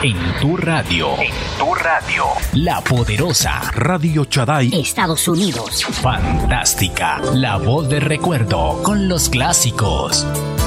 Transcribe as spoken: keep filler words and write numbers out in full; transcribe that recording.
En tu radio. En tu radio. La poderosa Radio Shaddai, Estados Unidos. Fantástica. La voz del recuerdo con los clásicos.